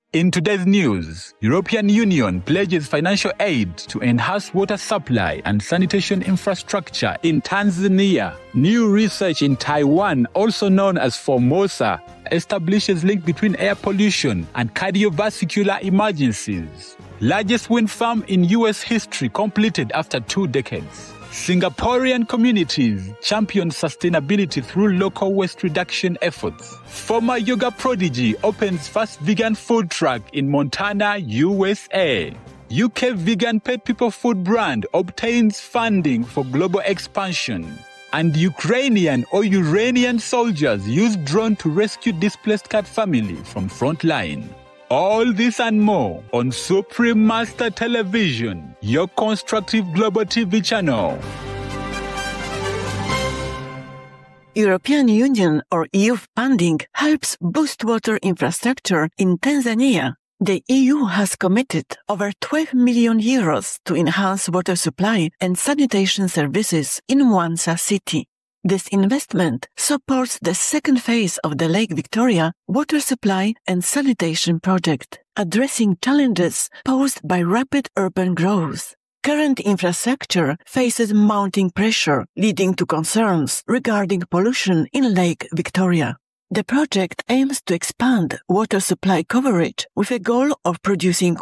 In today's news, European Union pledges financial aid to enhance water supply and sanitation infrastructure in Tanzania. New research in Taiwan, also known as Formosa, establishes link between air pollution and cardiovascular emergencies. Largest wind farm in U.S. history completed after 2 decades. Singaporean communities champion sustainability through local waste reduction efforts. Former yoga prodigy opens first vegan food truck in Montana, USA. UK vegan pet people food brand obtains funding for global expansion. And Ukrainian or Iranian soldiers use drone to rescue displaced cat family from front line. All this and more on Supreme Master Television, your constructive global TV channel. European Union or EU funding helps boost water infrastructure in Tanzania. The EU has committed over 12 million euros to enhance water supply and sanitation services in Mwanza city. This investment supports the second phase of the Lake Victoria water supply and sanitation project, addressing challenges posed by rapid urban growth. Current infrastructure faces mounting pressure, leading to concerns regarding pollution in Lake Victoria. The project aims to expand water supply coverage with a goal of producing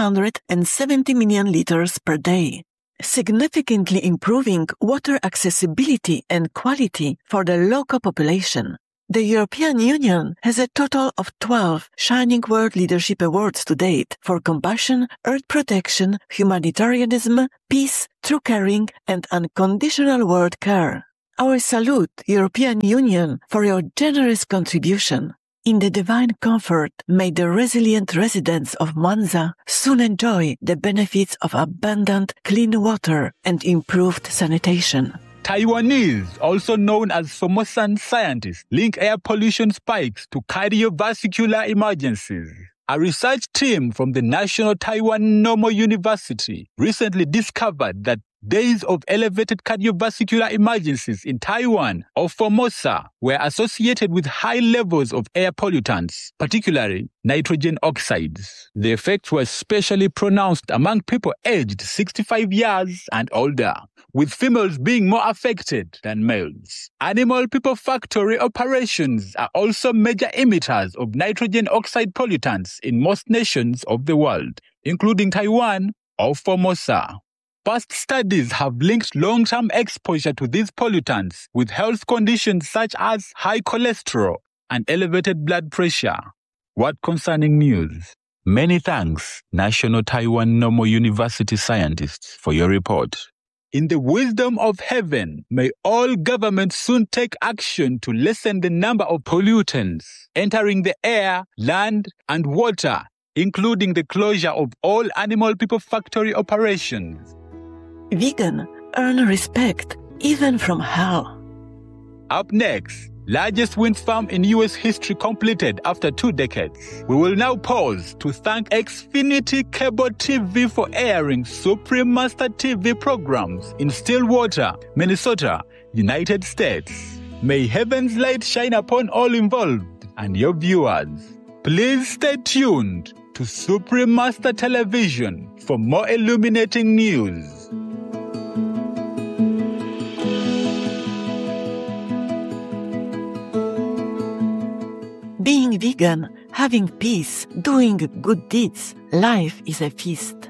170 million liters per day, significantly improving water accessibility and quality for the local population. The European Union has a total of 12 Shining World Leadership Awards to date for compassion, earth protection, humanitarianism, peace, true caring, and unconditional world care. Our salute, European Union, for your generous contribution. In the divine comfort, may the resilient residents of Mwanza soon enjoy the benefits of abundant, clean water and improved sanitation. Taiwanese, also known as Formosan scientists, link air pollution spikes to cardiovascular emergencies. A research team from the National Taiwan Normal University recently discovered that days of elevated cardiovascular emergencies in Taiwan or Formosa were associated with high levels of air pollutants, particularly nitrogen oxides. The effects were especially pronounced among people aged 65 years and older, with females being more affected than males. Animal people factory operations are also major emitters of nitrogen oxide pollutants in most nations of the world, including Taiwan or Formosa. Past studies have linked long-term exposure to these pollutants with health conditions such as high cholesterol and elevated blood pressure. What concerning news? Many thanks, National Taiwan Normal University scientists, for your report. In the wisdom of heaven, may all governments soon take action to lessen the number of pollutants entering the air, land, and water, including the closure of all animal people factory operations. Vegan, earn respect even from hell. Up next, largest wind farm in U.S. history completed after 2 decades. We will now pause to thank Xfinity Cable TV for airing Supreme Master TV programs in Stillwater, Minnesota, United States. May heaven's light shine upon all involved and your viewers. Please stay tuned to Supreme Master Television for more illuminating news. Being vegan, having peace, doing good deeds, life is a feast.